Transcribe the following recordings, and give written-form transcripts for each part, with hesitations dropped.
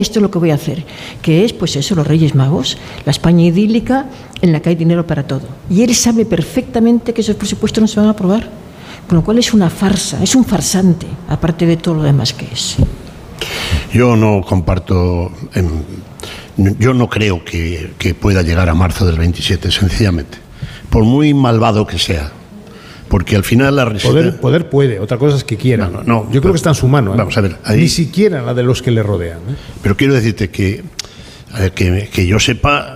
esto es lo que voy a hacer, que es, pues eso, los Reyes Magos, la España idílica en la que hay dinero para todo. Y él sabe perfectamente que esos presupuestos no se van a aprobar, con lo cual es una farsa, es un farsante, aparte de todo lo demás que es. Yo no comparto, yo no creo que pueda llegar a marzo del 27, sencillamente, por muy malvado que sea. Porque al final la resistencia... Poder puede, otra cosa es que quiera. No, yo creo que está en su mano. Vamos a ver. Ahí, ni siquiera la de los que le rodean. Pero quiero decirte que yo sepa,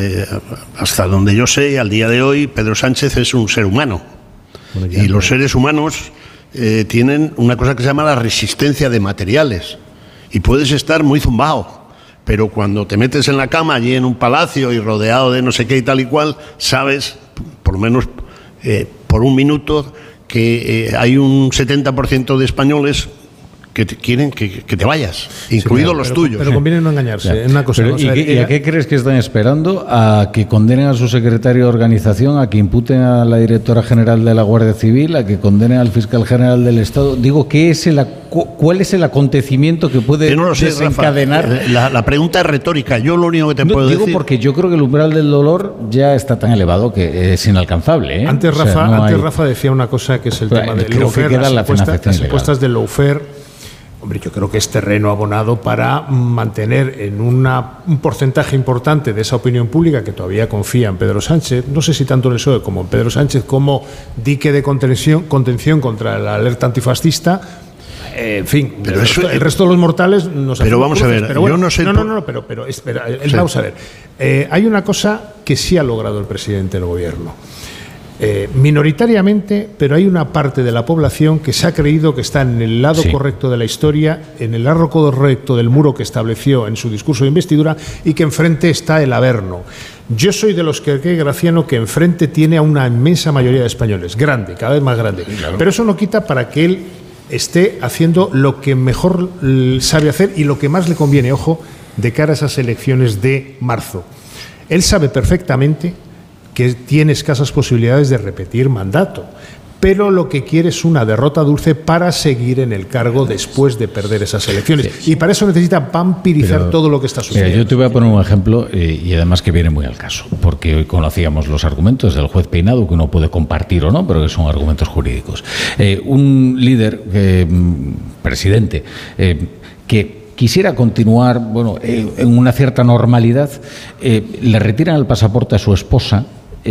hasta donde yo sé, al día de hoy, Pedro Sánchez es un ser humano. Bueno, y los seres humanos tienen una cosa que se llama la resistencia de materiales. Y puedes estar muy zumbado, pero cuando te metes en la cama allí en un palacio y rodeado de no sé qué y tal y cual, sabes, por lo menos... por un minuto, que hay un 70% de españoles que quieren que te vayas, incluidos los tuyos. Pero conviene no engañarse. Una cosa, pero, ¿y a qué crees que están esperando? ¿A que condenen a su secretario de organización, a que imputen a la directora general de la Guardia Civil, a que condenen al fiscal general del Estado? Digo, ¿cuál es el acontecimiento que puede desencadenar? Rafa, la pregunta es retórica. Yo lo único que te puedo decir... Digo porque yo creo que el umbral del dolor ya está tan elevado que es inalcanzable, ¿eh? Antes Rafa decía una cosa que es el tema del lawfare, las encuestas del lawfare. Hombre, yo creo que es terreno abonado para mantener en un porcentaje importante de esa opinión pública que todavía confía en Pedro Sánchez, no sé si tanto en el PSOE como en Pedro Sánchez, como dique de contención contra la alerta antifascista. En fin, pero el resto de los mortales nos... Pero vamos a ver, bueno, yo no sé... pero espera, vamos a ver. Hay una cosa que sí ha logrado el presidente del gobierno. Minoritariamente, pero hay una parte de la población que se ha creído que está en el lado correcto de la historia, en el lado correcto del muro que estableció en su discurso de investidura, y que enfrente está el Averno. Yo soy de los que cree, Graciano, que enfrente tiene a una inmensa mayoría de españoles, grande, cada vez más grande. Claro. Pero eso no quita para que él esté haciendo lo que mejor sabe hacer y lo que más le conviene, ojo, de cara a esas elecciones de marzo. Él sabe perfectamente que tiene escasas posibilidades de repetir mandato, pero lo que quiere es una derrota dulce para seguir en el cargo después de perder esas elecciones. Sí. Y para eso necesita vampirizar todo lo que está sucediendo. Yo te voy a poner un ejemplo, y además que viene muy al caso, porque hoy conocíamos los argumentos del juez Peinado, que uno puede compartir o no, pero que son argumentos jurídicos. Un líder, presidente, que quisiera continuar en una cierta normalidad, le retiran el pasaporte a su esposa,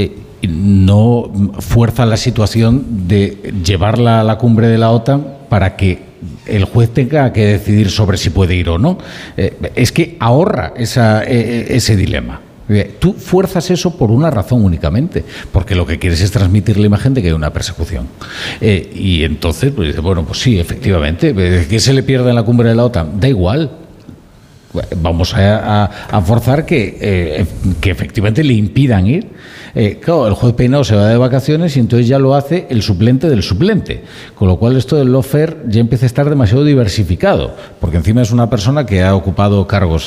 no fuerza la situación de llevarla a la cumbre de la OTAN para que el juez tenga que decidir sobre si puede ir o no. Es que ahorra ese dilema. Tú fuerzas eso por una razón únicamente, porque lo que quieres es transmitir la imagen de que hay una persecución. Y entonces, pues sí, efectivamente, ¿qué se le pierde en la cumbre de la OTAN? Da igual. Vamos a forzar que efectivamente le impidan ir. Claro, el juez Peinado se va de vacaciones y entonces ya lo hace el suplente del suplente, con lo cual esto del lawfare ya empieza a estar demasiado diversificado, porque encima es una persona que ha ocupado cargos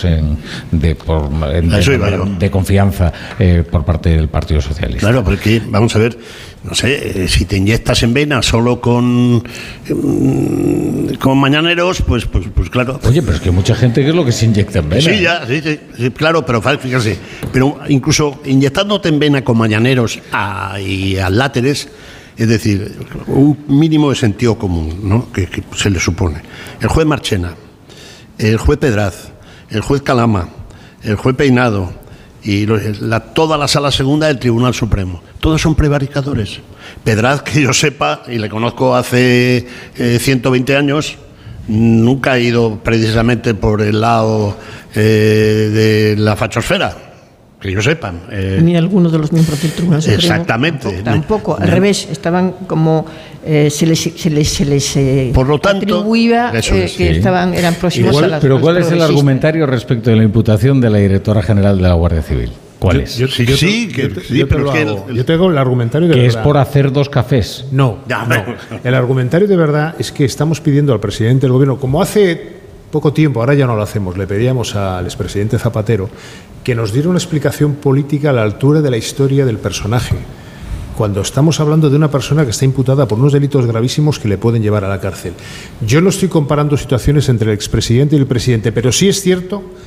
de confianza por parte del Partido Socialista. Claro, porque vamos a ver, no sé, si te inyectas en vena solo con mañaneros, pues claro. Oye, pero es que mucha gente, ¿qué es lo que se inyecta en vena? Sí, claro, pero fíjate, pero incluso inyectándote en vena con mañaneros y aláteres, es decir, un mínimo de sentido común, ¿no? que se le supone. El juez Marchena, el juez Pedraz, el juez Calama, el juez Peinado y toda la sala segunda del Tribunal Supremo, todos son prevaricadores. Pedraz, que yo sepa, y le conozco hace 120 años, nunca ha ido precisamente por el lado de la fachosfera, que yo sepa. Ni alguno de los miembros del Tribunal Supremo. Exactamente. Tampoco, al revés, estaban como se les por lo tanto, atribuía que eran próximos a las... Pero ¿cuál es el argumentario respecto de la imputación de la directora general de la Guardia Civil? ¿Cuál es? Yo tengo el argumentario de que verdad. Es por hacer dos cafés. No. El argumentario de verdad es que estamos pidiendo al presidente del gobierno, como hace poco tiempo, ahora ya no lo hacemos, le pedíamos al expresidente Zapatero que nos diera una explicación política a la altura de la historia del personaje. cuando estamos hablando de una persona que está imputada por unos delitos gravísimos que le pueden llevar a la cárcel. Yo no estoy comparando situaciones entre el expresidente y el presidente, pero sí es cierto